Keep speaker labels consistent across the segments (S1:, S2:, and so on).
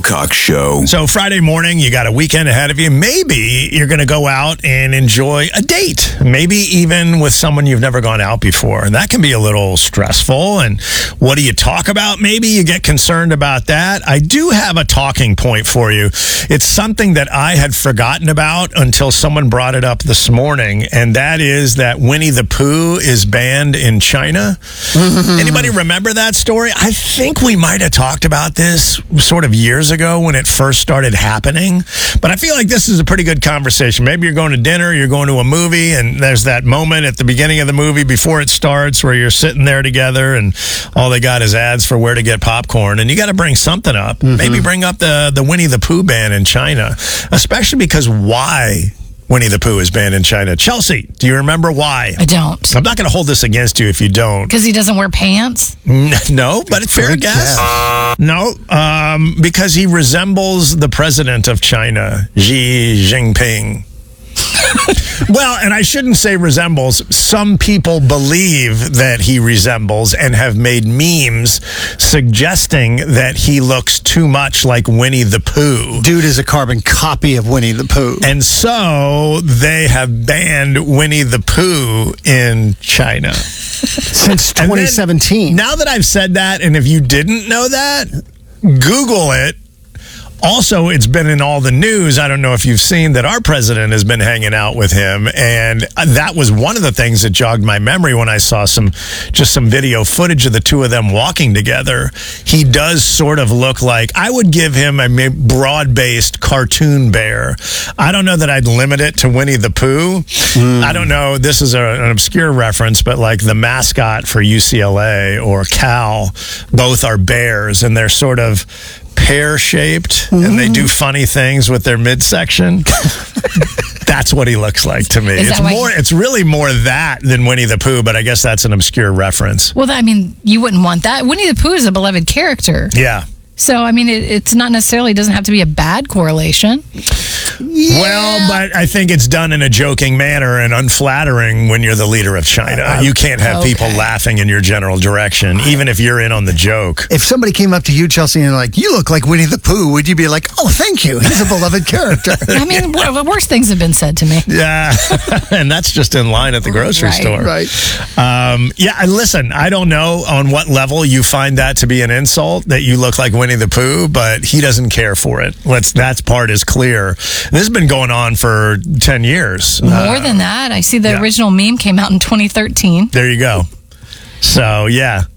S1: Cox Show.
S2: So Friday morning, you got a weekend ahead of you. Maybe you're going to go out and enjoy a date. Maybe even with someone you've never gone out before. And that can be a little stressful. And what do you talk about? Maybe you get concerned about that. I do have a talking point for you. It's something that I had forgotten about until someone brought it up this morning. And that is that Winnie the Pooh is banned in China. Anybody remember that story? I think we might have talked about this sort of years ago when it first started happening. But I feel like this is a pretty good conversation. Maybe you're going to dinner, you're going to a movie, and there's that moment at the beginning of the movie before it starts where you're sitting there together and all they got is ads for where to get popcorn. And you got to bring something up. Maybe bring up the Winnie the Pooh ban in China, especially because why Winnie the Pooh is banned in China. Chelsea, do you remember why?
S3: I don't.
S2: I'm not going to hold this against you if you don't.
S3: Because he doesn't wear pants?
S2: No, but it's fair guess. No, because he resembles the president of China, Xi Jinping. Well, and I shouldn't say resembles. Some people believe that he resembles and have made memes suggesting that he looks too much like Winnie the Pooh.
S4: Dude is a carbon copy of Winnie the Pooh.
S2: And so they have banned Winnie the Pooh in China.
S4: Since 2017.
S2: Now that I've said that, and if you didn't know that, Google it. Also, it's been in all the news. I don't know if you've seen that our president has been hanging out with him. And that was one of the things that jogged my memory when I saw some video footage of the two of them walking together. He does sort of look like, I would give him a broad-based cartoon bear. I don't know that I'd limit it to Winnie the Pooh. I don't know. This is an obscure reference, but like the mascot for UCLA or Cal, both are bears, and they're sort of pear-shaped, and they do funny things with their midsection. That's what he looks like to me. It's really more that than Winnie the Pooh, but I guess that's an obscure reference.
S3: Well, I mean, you wouldn't want that. Winnie the Pooh is a beloved character.
S2: Yeah.
S3: So, I mean, it's not necessarily, doesn't have to be a bad correlation.
S2: Yeah. Well, but I think it's done in a joking manner and unflattering when you're the leader of China. You can't have people laughing in your general direction, even if you're in on the joke.
S4: If somebody came up to you, Chelsea, and like, you look like Winnie the Pooh, would you be like, oh, thank you, he's a beloved character?
S3: I mean, worse things have been said to me.
S2: Yeah, and that's just in line at the grocery store.
S4: Right.
S2: Yeah, listen, I don't know on what level you find that to be an insult, that you look like Winnie the Pooh, but he doesn't care for it. That part is clear. This has been going on for 10 years.
S3: More than that. I see the original meme came out in 2013.
S2: There you go. So, yeah.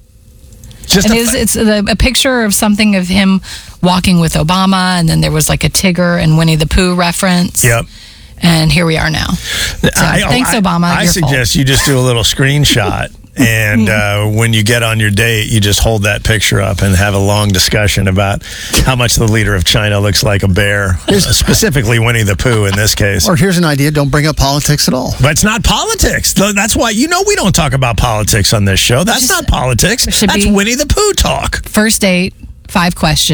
S3: It's a picture of something of him walking with Obama, and then there was like a Tigger and Winnie the Pooh reference.
S2: Yep.
S3: And here we are now. So, thanks, Obama.
S2: I suggest you just do a little screenshot. And when you get on your date, you just hold that picture up and have a long discussion about how much the leader of China looks like a bear, specifically Winnie the Pooh in this case.
S4: Or here's an idea, don't bring up politics at all.
S2: But it's not politics. That's why, we don't talk about politics on this show. That's not politics. That's Winnie the Pooh talk.
S3: First date, 5 questions.